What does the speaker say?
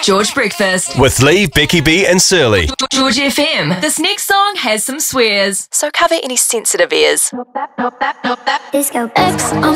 George Breakfast. With Lee, Becky B and Surly. George FM. This next song has some swears, so cover any sensitive ears. Disco X on